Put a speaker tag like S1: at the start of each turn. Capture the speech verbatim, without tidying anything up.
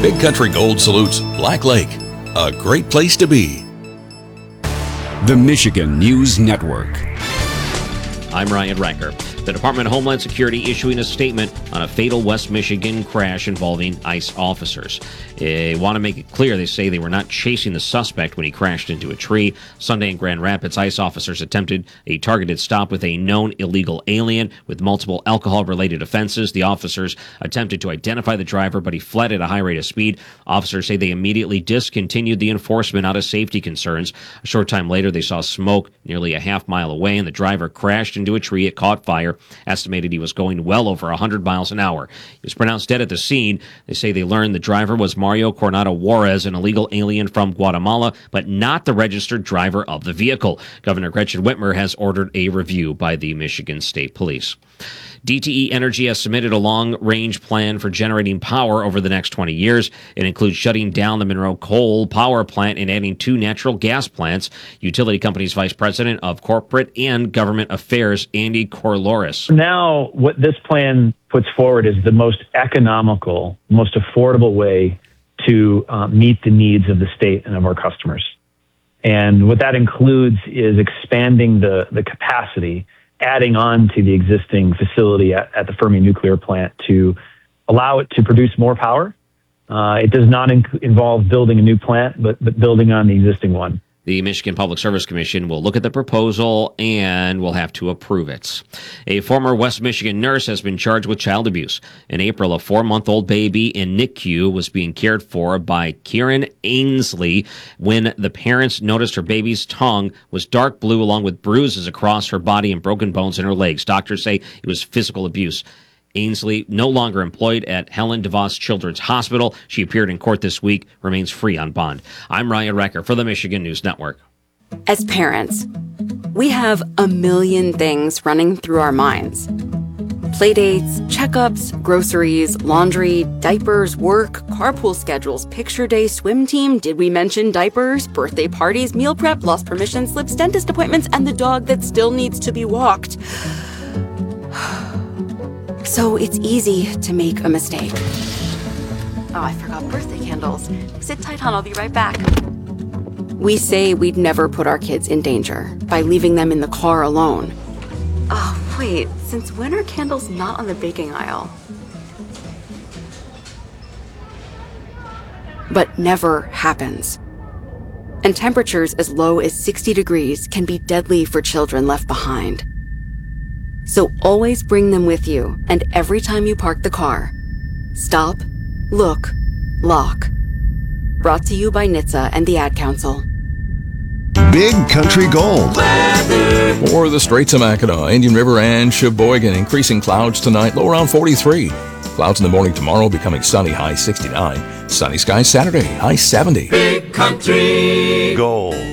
S1: Big Country Gold salutes Black Lake, a great place to be.
S2: The Michigan News Network.
S3: I'm Ryan Ranker. The Department of Homeland Security issuing a statement on a fatal West Michigan crash involving ICE officers. They want to make it clear, they say they were not chasing the suspect when he crashed into a tree. Sunday in Grand Rapids, ICE officers attempted a targeted stop with a known illegal alien with multiple alcohol-related offenses. The officers attempted to identify the driver, but he fled at a high rate of speed. Officers say they immediately discontinued the enforcement out of safety concerns. A short time later, they saw smoke nearly a half mile away, and the driver crashed into a tree. It caught fire. Estimated he was going well over one hundred miles an hour. He was pronounced dead at the scene. They say they learned the driver was Mario Coronado Juarez, an illegal alien from Guatemala, but not the registered driver of the vehicle. Governor Gretchen Whitmer has ordered a review by the Michigan State Police. D T E Energy has submitted a long-range plan for generating power over the next twenty years. It includes shutting down the Monroe Coal Power Plant and adding two natural gas plants. Utility company's Vice President of Corporate and Government Affairs, Andy Corloris.
S4: Now, what this plan puts forward is the most economical, most affordable way to uh, meet the needs of the state and of our customers. And what that includes is expanding the, the capacity, adding on to the existing facility at, at the Fermi nuclear plant to allow it to produce more power. Uh, it does not inc- involve building a new plant, but, but building on the existing one.
S3: The Michigan Public Service Commission will look at the proposal and will have to approve it. A former West Michigan nurse has been charged with child abuse. In April, a four-month-old baby in N I C U was being cared for by Kieran Ainsley when the parents noticed her baby's tongue was dark blue along with bruises across her body and broken bones in her legs. Doctors say it was physical abuse. Ainsley, no longer employed at Helen DeVos Children's Hospital. She appeared in court this week, remains free on bond. I'm Ryan Recker for the Michigan News Network.
S5: As parents, we have a million things running through our minds. Playdates, checkups, groceries, laundry, diapers, work, carpool schedules, picture day, swim team, did we mention diapers, birthday parties, meal prep, lost permission slips, dentist appointments, and the dog that still needs to be walked. So it's easy to make a mistake. Oh, I forgot birthday candles. Sit tight, hon, I'll be right back. We say we'd never put our kids in danger by leaving them in the car alone. Oh, wait, since when are candles not on the baking aisle? But never happens. And temperatures as low as sixty degrees can be deadly for children left behind. So always bring them with you, and every time you park the car, stop, look, lock. Brought to you by N H T S A and the Ad Council.
S6: Big Country Gold.
S1: For the Straits of Mackinac, Indian River, and Sheboygan, increasing clouds tonight, low around forty-three. Clouds in the morning tomorrow, becoming sunny, high sixty-nine. Sunny skies Saturday, high seventy.
S6: Big Country Gold.